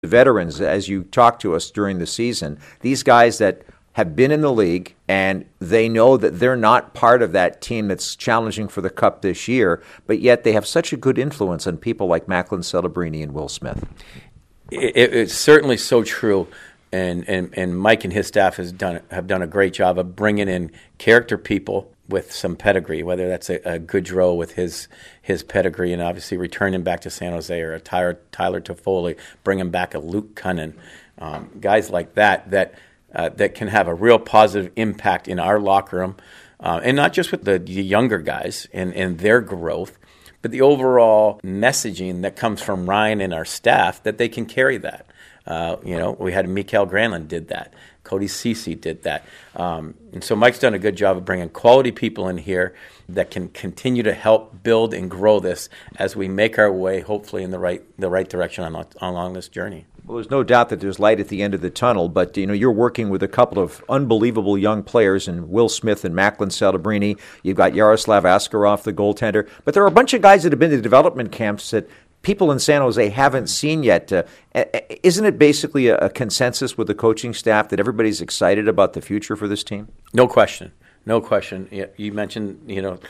The veterans, as you talked to us during the season, these guys that have been in the league and they know that they're not part of that team that's challenging for the Cup this year, but yet they have such a good influence on people like Macklin Celebrini and Will Smith. It's certainly so true, and Mike and his staff have done a great job of bringing in character people with some pedigree, whether that's a Goodrow with his pedigree and obviously returning back to San Jose, or a Tyler Toffoli, bringing back a Luke Cunnin, guys like that can have a real positive impact in our locker room, and not just with the younger guys and their growth, but the overall messaging that comes from Ryan and our staff, that they can carry that. We had Mikael Granlund did that. Cody Ceci did that. And so Mike's done a good job of bringing quality people in here that can continue to help build and grow this as we make our way, hopefully, in the right direction along this journey. Well, there's no doubt that there's light at the end of the tunnel, but you're working with a couple of unbelievable young players in Will Smith and Macklin Celebrini. You've got Yaroslav Askarov, the goaltender, but there are a bunch of guys that have been to development camps that people in San Jose haven't seen yet. Isn't it basically a consensus with the coaching staff that everybody's excited about the future for this team? No question. You mentioned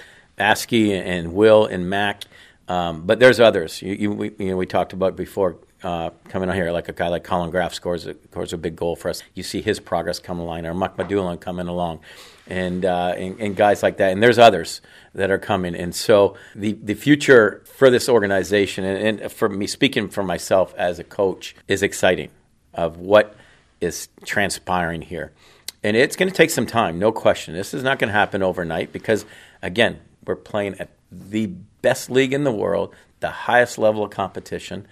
Askey and Will and Mac, but there's others. We talked about before coming on here, like a guy like Colin Graff scores a big goal for us. You see his progress come along, or Muck Madulan coming along, and guys like that. And there's others that are coming. And so the future for this organization, and for me, speaking for myself as a coach, is exciting of what is transpiring here. And it's going to take some time, no question. This is not going to happen overnight because, again, we're playing at the best league in the world, the highest level of competition,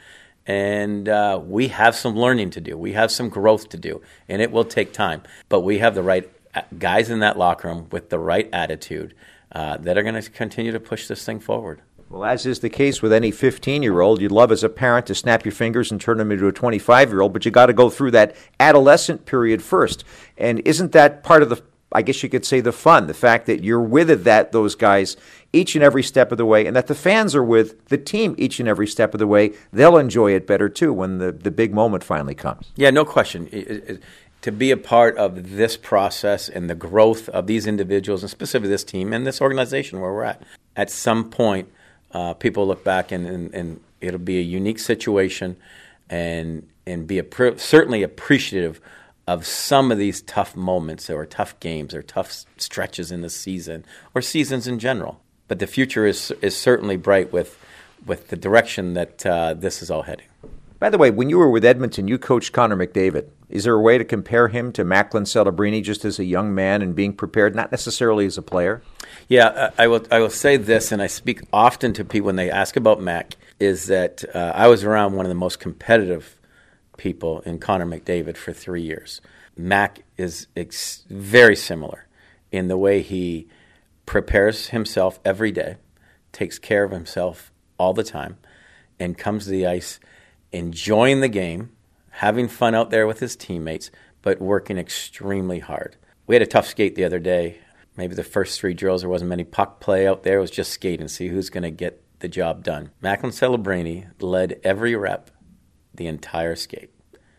and we have some learning to do. We have some growth to do, and it will take time. But we have the right guys in that locker room with the right attitude that are going to continue to push this thing forward. Well, as is the case with any 15-year-old, you'd love as a parent to snap your fingers and turn them into a 25-year-old, but you got to go through that adolescent period first. And isn't that part of the, I guess you could say, the fun, the fact that you're with those guys each and every step of the way, and that the fans are with the team each and every step of the way? They'll enjoy it better, too, when the big moment finally comes. Yeah, no question. To be a part of this process and the growth of these individuals, and specifically this team and this organization where we're at some point, people look back and it'll be a unique situation and be certainly appreciative of some of these tough moments or tough games or tough stretches in the season or seasons in general. But the future is certainly bright with the direction that this is all heading. By the way, when you were with Edmonton, you coached Connor McDavid. Is there a way to compare him to Macklin Celebrini just as a young man and being prepared, not necessarily as a player? Yeah, I will say this, and I speak often to people when they ask about Mac, is that I was around one of the most competitive people in Connor McDavid for 3 years. Mac is very similar in the way he prepares himself every day, takes care of himself all the time, and comes to the ice enjoying the game, having fun out there with his teammates, but working extremely hard. We had a tough skate the other day. Maybe the first 3 drills, there wasn't many puck play out there. It was just skate and see who's going to get the job done. Macklin Celebrini led every rep the entire skate.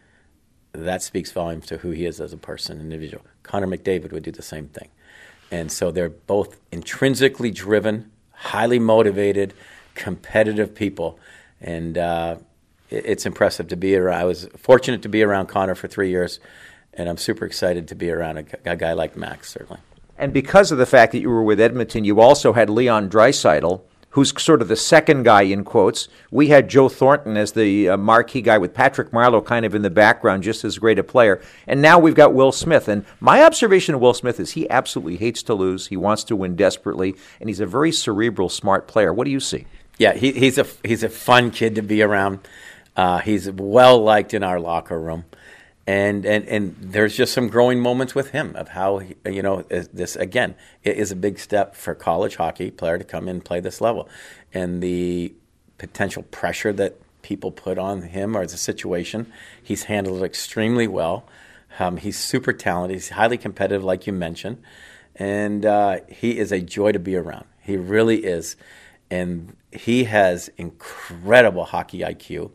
That speaks volumes to who he is as a person, individual. Connor McDavid would do the same thing. And so they're both intrinsically driven, highly motivated, competitive people. And it's impressive to be around. I was fortunate to be around Connor for 3 years, and I'm super excited to be around a guy like Max, certainly. And because of the fact that you were with Edmonton, you also had Leon Draisaitl, who's sort of the second guy in quotes. We had Joe Thornton as the marquee guy with Patrick Marleau kind of in the background, just as great a player. And now we've got Will Smith. And my observation of Will Smith is he absolutely hates to lose. He wants to win desperately, and he's a very cerebral, smart player. What do you see? Yeah, he's a fun kid to be around. He's well liked in our locker room. And there's just some growing moments with him of how, this, again, it is a big step for college hockey player to come in and play this level. And the potential pressure that people put on him or the situation, he's handled it extremely well. He's super talented. He's highly competitive, like you mentioned. And he is a joy to be around. He really is. And he has incredible hockey IQ.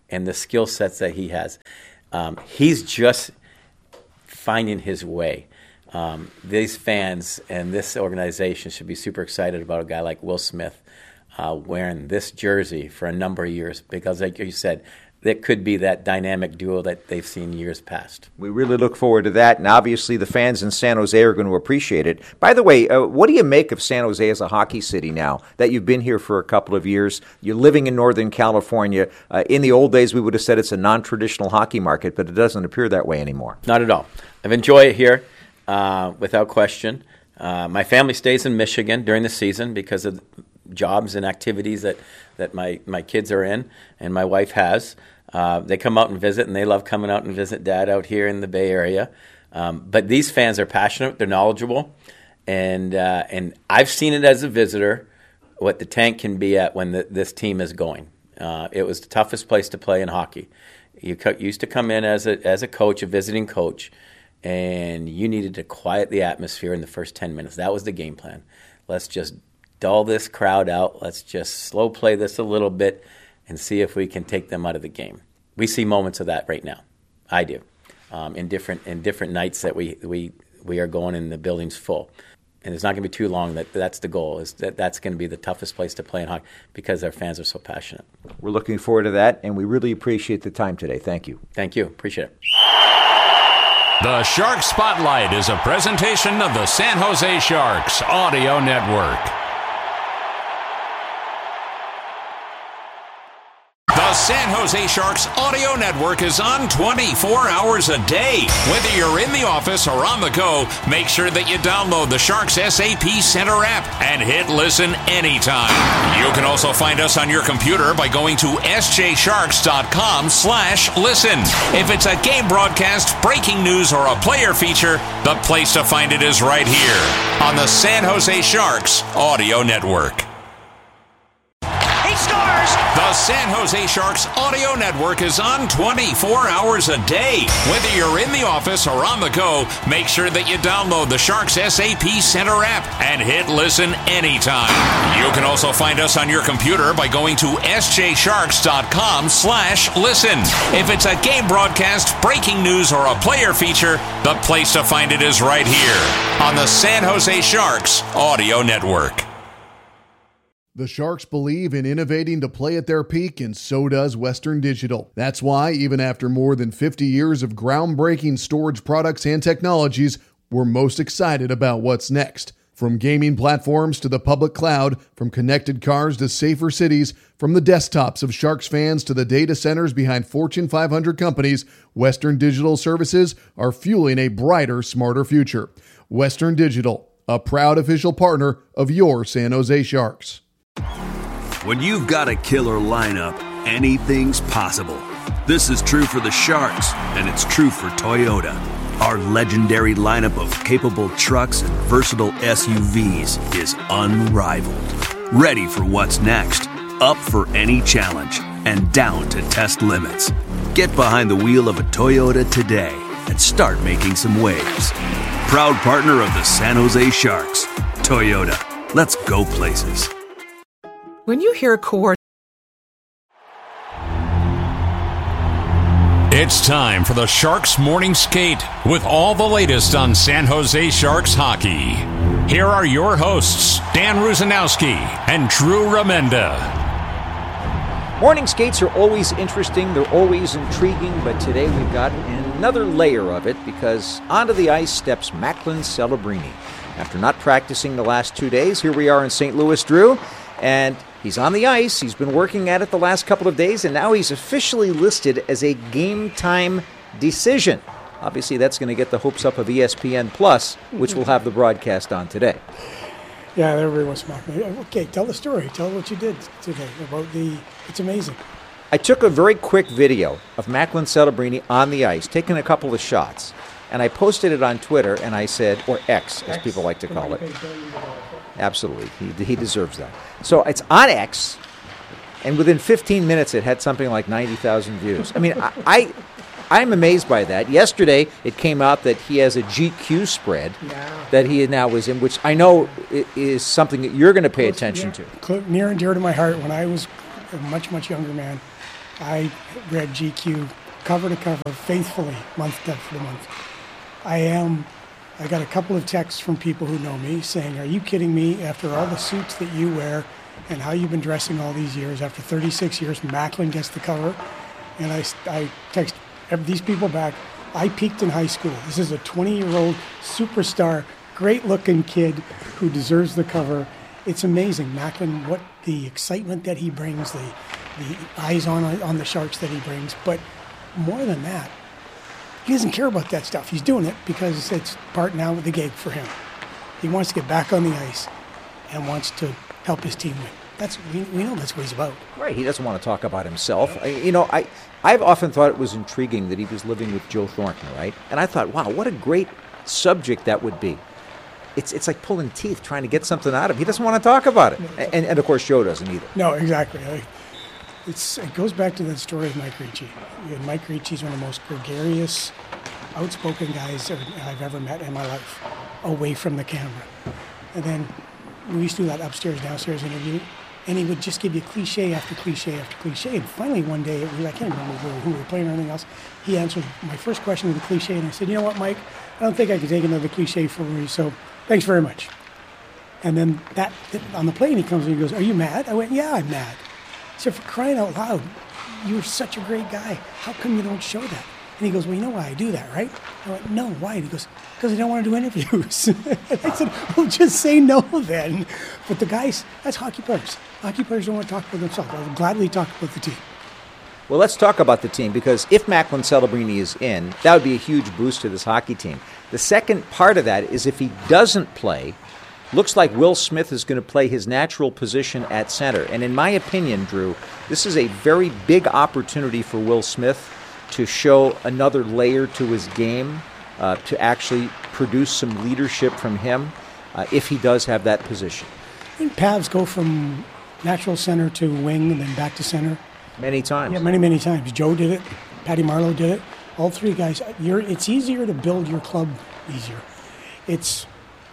and the skill sets that he has. He's just finding his way. These fans and this organization should be super excited about a guy like Will Smith wearing this jersey for a number of years because, like you said, that could be that dynamic duo that they've seen years past. We really look forward to that, and obviously the fans in San Jose are going to appreciate it. By the way, what do you make of San Jose as a hockey city now that you've been here for a couple of years? You're living in Northern California. In the old days, we would have said it's a non-traditional hockey market, but it doesn't appear that way anymore. Not at all. I've enjoyed it here without question. My family stays in Michigan during the season because of jobs and activities that my kids are in and my wife has. They come out and visit, and they love coming out and visit Dad out here in the Bay Area. But these fans are passionate, they're knowledgeable, and I've seen it as a visitor what the tank can be at when this team is going. It was the toughest place to play in hockey. You used to come in as a coach, a visiting coach, and you needed to quiet the atmosphere in the first 10 minutes. That was the game plan. Let's just dull this crowd out. Let's just slow play this a little bit and see if we can take them out of the game. We see moments of that right now. I do. In different nights that we are going and the building's full. And it's not going to be too long that's the goal, is that's going to be the toughest place to play in hockey because our fans are so passionate. We're looking forward to that, and we really appreciate the time today. Thank you. Thank you. Appreciate it. The Shark Spotlight is a presentation of the San Jose Sharks Audio Network. The San Jose Sharks Audio Network is on 24 hours a day. Whether you're in the office or on the go, make sure that you download the Sharks SAP Center app and hit listen anytime. You can also find us on your computer by going to sjsharks.com/listen. If it's a game broadcast, breaking news, or a player feature, the place to find it is right here on the San Jose Sharks Audio Network. The San Jose Sharks Audio Network is on 24 hours a day. Whether you're in the office or on the go, make sure that you download the Sharks SAP Center app and hit listen anytime. You can also find us on your computer by going to sjsharks.com/listen. If it's a game broadcast, breaking news, or a player feature, the place to find it is right here on the San Jose Sharks Audio Network. The Sharks believe in innovating to play at their peak, and so does Western Digital. That's why, even after more than 50 years of groundbreaking storage products and technologies, we're most excited about what's next. From gaming platforms to the public cloud, from connected cars to safer cities, from the desktops of Sharks fans to the data centers behind Fortune 500 companies, Western Digital services are fueling a brighter, smarter future. Western Digital, a proud official partner of your San Jose Sharks. When you've got a killer lineup, anything's possible. This is true for the Sharks, and it's true for Toyota. Our legendary lineup of capable trucks and versatile SUVs is unrivaled. Ready for what's next, up for any challenge, and down to test limits. Get behind the wheel of a Toyota today and start making some waves. Proud partner of the San Jose Sharks. Toyota. Let's go places. When you hear coordination. It's time for the Sharks Morning Skate with all the latest on San Jose Sharks hockey. Here are your hosts, Dan Rusanowski and Drew Remenda. Morning skates are always interesting, they're always intriguing, but today we've got another layer of it because onto the ice steps Macklin Celebrini. After not practicing the last 2 days, here we are in St. Louis, Drew, and he's on the ice. He's been working at it the last couple of days, and now he's officially listed as a game-time decision. Obviously, that's going to get the hopes up of ESPN Plus, which will have the broadcast on today. Yeah, everybody wants to mock me. Okay, tell the story. Tell what you did today about it's amazing. I took a very quick video of Macklin Celebrini on the ice, taking a couple of shots, and I posted it on Twitter, and I said, or X, as people like to call it. Absolutely. He deserves that. So it's on X, and within 15 minutes it had something like 90,000 views. I mean, I'm amazed by that. Yesterday it came out that he has a GQ spread that he now was in, which I know is something that you're going to pay attention to. Near and dear to my heart. When I was a much, much younger man, I read GQ cover to cover faithfully, month after month. I got a couple of texts from people who know me saying, "Are you kidding me? After all the suits that you wear and how you've been dressing all these years, after 36 years, Macklin gets the cover." And I text these people back, "I peaked in high school. This is a 20-year-old superstar, great-looking kid who deserves the cover." It's amazing, Macklin, what the excitement that he brings, the eyes on the Sharks that he brings. But more than that, he doesn't care about that stuff. He's doing it because it's part now of the gig for him. He wants to get back on the ice and wants to help his team win. We know that's what he's about. Right, he doesn't want to talk about himself. I've often thought it was intriguing that he was living with Joe Thornton, right? And I thought, wow, what a great subject that would be. It's like pulling teeth trying to get something out of him. He doesn't want to talk about it. And of course, Joe doesn't either. No, exactly. It goes back to that story of Mike Ricci. Mike Ricci's one of the most gregarious, outspoken guys I've ever met in my life, away from the camera. And then we used to do that upstairs, downstairs interview, and he would just give you cliche after cliche after cliche. And finally one day, I can't remember who we were playing or anything else, he answered my first question with a cliche, and I said, "You know what, Mike, I don't think I could take another cliche from you, so thanks very much." And then on the plane he comes and he goes, "Are you mad?" I went, "Yeah, I'm mad." He said, "For crying out loud, you're such a great guy. How come you don't show that?" And he goes, "Well, you know why I do that, right?" I went, "No, why?" And he goes, "Because I don't want to do interviews." And I said, "Well, just say no then." But the guys, that's hockey players. Hockey players don't want to talk about themselves. I would gladly talk about the team. Well, let's talk about the team, because if Macklin Celebrini is in, that would be a huge boost to this hockey team. The second part of that is if he doesn't play, looks like Will Smith is going to play his natural position at center. And in my opinion, Drew, this is a very big opportunity for Will Smith to show another layer to his game, to actually produce some leadership from him if he does have that position. I think Pavs go from natural center to wing and then back to center. Many times. Yeah, many times. Joe did it. Patty Marleau did it. All three guys. It's easier to build your club easier. It's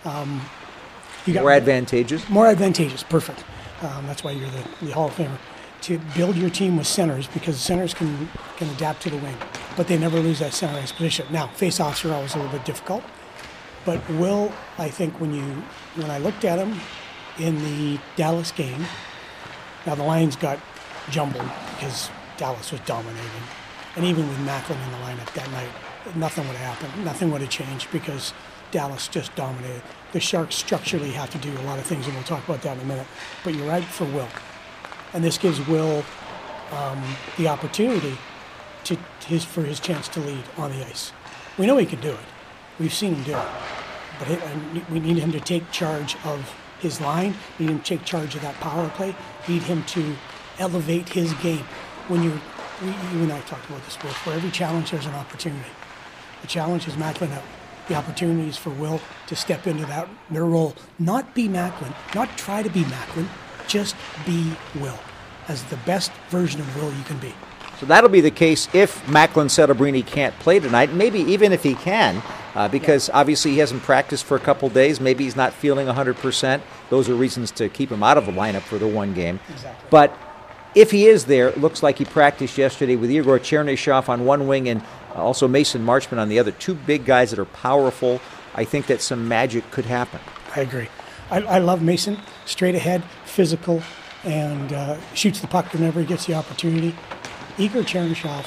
you got more advantageous. More advantageouss. Perfect. That's why you're the Hall of Famer. To build your team with centers, because centers can adapt to the wing, but they never lose that center ice position. Now, face-offs are always a little bit difficult, but Will, I think when I looked at him in the Dallas game, now the lines got jumbled because Dallas was dominating, and even with Macklin in the lineup that night, nothing would have happened. Nothing would have changed because Dallas just dominated. The Sharks structurally have to do a lot of things, and we'll talk about that in a minute. But you're right for Will. And this gives Will the opportunity for his chance to lead on the ice. We know he can do it. We've seen him do it. But we need him to take charge of his line, need him to take charge of that power play, need him to elevate his game. You and I talked about this before. For every challenge, there's an opportunity. The challenge is Macklin out. The opportunity is for Will to step into their role. Not be Macklin, not try to be Macklin, just be Will, as the best version of Will you can be. So that'll be the case if Macklin Celebrini can't play tonight, maybe even if he can, because obviously he hasn't practiced for a couple days. Maybe he's not feeling 100%. Those are reasons to keep him out of the lineup for the one game. Exactly. But if he is there, it looks like he practiced yesterday with Igor Chernyshov on one wing and also Mason Marchment on the other. Two big guys that are powerful. I think that some magic could happen. I agree. I love Mason, straight ahead, physical, and shoots the puck whenever he gets the opportunity. Igor Chernyshov,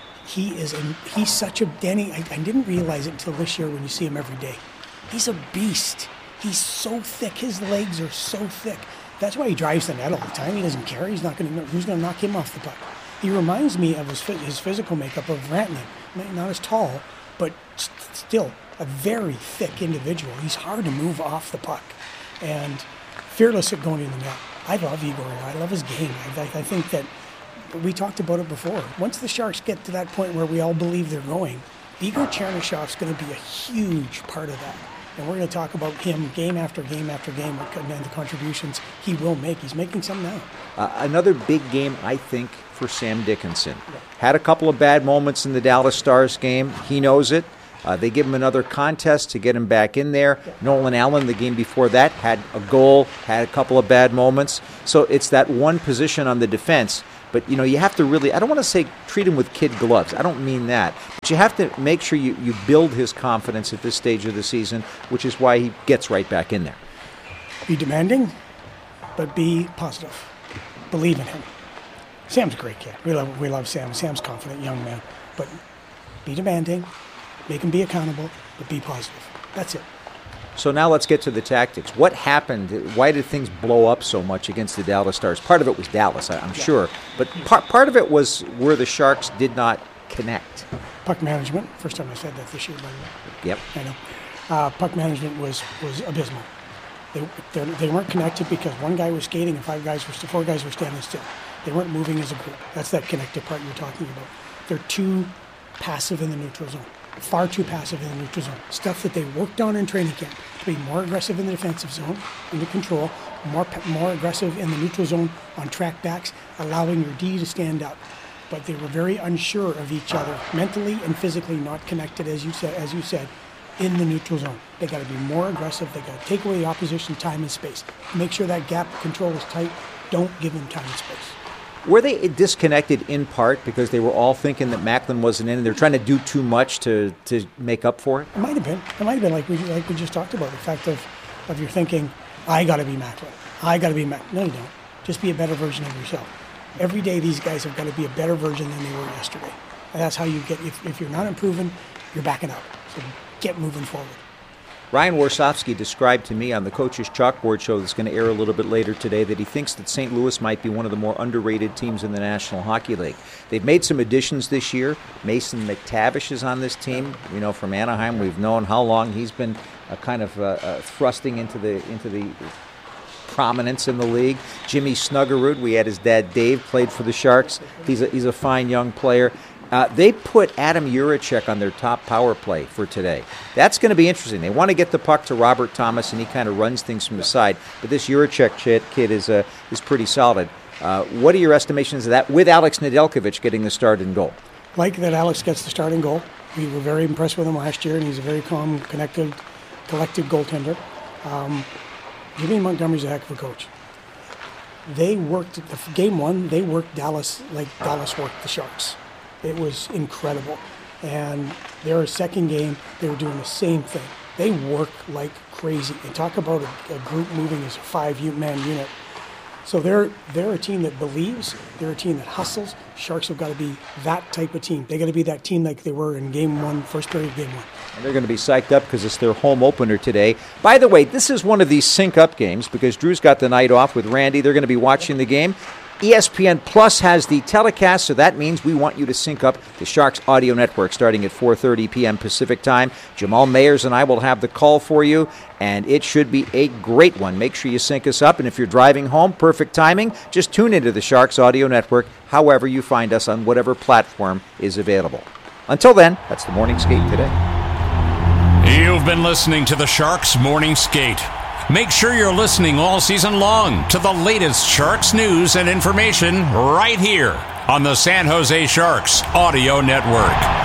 he's such a Danny. I didn't realize it until this year when you see him every day. He's a beast. He's so thick. His legs are so thick. That's why he drives the net all the time. He doesn't care. He's not going to. Who's going to knock him off the puck? He reminds me of his physical makeup of Rantanen. Not as tall, but still a very thick individual. He's hard to move off the puck. And fearless at going in the net. I love Igor. I love his game. I think that we talked about it before. Once the Sharks get to that point where we all believe they're going, Igor Chernyshov's going to be a huge part of that. And we're going to talk about him game after game after game and the contributions he will make. He's making some now. Another big game, I think, for Sam Dickinson. Yeah. Had a couple of bad moments in the Dallas Stars game. He knows it. They give him another contest to get him back in there. Yeah. Nolan Allen, the game before that, had a goal, had a couple of bad moments. So it's that one position on the defense. But, you have to really, I don't want to say treat him with kid gloves. I don't mean that. But you have to make sure you build his confidence at this stage of the season, which is why he gets right back in there. Be demanding, but be positive. Believe in him. Sam's a great kid. We love Sam. Sam's a confident young man. But be demanding, make him be accountable, but be positive. That's it. So now let's get to the tactics. What happened? Why did things blow up so much against the Dallas Stars? Part of it was Dallas, I'm sure. But part of it was where the Sharks did not connect. Puck management. First time I said that this year, by the way. Yep. I know. Puck management was abysmal. They weren't connected because one guy was skating and four guys were standing still. They weren't moving as a group. That's that connected part you're talking about. They're too passive in the neutral zone. Far too passive in the neutral zone. Stuff that they worked on in training camp. To be more aggressive in the defensive zone, into control, more aggressive in the neutral zone on track backs, allowing your D to stand up. But they were very unsure of each other, mentally and physically not connected, as you said, in the neutral zone. They got to be more aggressive. They got to take away the opposition time and space. Make sure that gap control is tight. Don't give them time and space. Were they disconnected in part because they were all thinking that Macklin wasn't in and they're trying to do too much to make up for it? It might have been. It might have been like we just talked about, the fact of your thinking, I got to be Macklin. I got to be Macklin. No, you don't. Just be a better version of yourself. Every day these guys have got to be a better version than they were yesterday. And that's how you get, if you're not improving, you're backing up. So get moving forward. Ryan Warsofsky described to me on the Coach's Chalkboard show that's going to air a little bit later today that he thinks that St. Louis might be one of the more underrated teams in the National Hockey League. They've made some additions this year. Mason McTavish is on this team. From Anaheim, we've known how long he's been thrusting into the prominence in the league. Jimmy Snuggerud, we had his dad Dave, played for the Sharks. He's a fine young player. They put Adam Juracek on their top power play for today. That's going to be interesting. They want to get the puck to Robert Thomas, and he kind of runs things from the side. But this Juracek kid is pretty solid. What are your estimations of that, with Alex Nedeljkovic getting the start in goal? Like that Alex gets the start in goal. We were very impressed with him last year, and he's a very calm, collected goaltender. Jimmy Montgomery's a heck of a coach. They worked, game one, they worked Dallas like Dallas worked the Sharks. It was incredible. And their second game, they were doing the same thing. They work like crazy. And talk about a group moving as a 5-man unit. So they're a team that believes. They're a team that hustles. Sharks have got to be that type of team. They got to be that team like they were in game one, first period of game one. And they're going to be psyched up because it's their home opener today. By the way, this is one of these sync-up games because Drew's got the night off with Randy. They're going to be watching the game. ESPN Plus has the telecast, so that means we want you to sync up the Sharks audio network starting at 4:30 p.m. Pacific time. Jamal Mayers and I will have the call for you, and it should be a great one. Make sure you sync us up, and if you're driving home, perfect timing. Just tune into the Sharks audio network, however you find us on whatever platform is available. Until then, that's the Morning Skate today. You've been listening to the Sharks Morning Skate. Make sure you're listening all season long to the latest Sharks news and information right here on the San Jose Sharks Audio Network.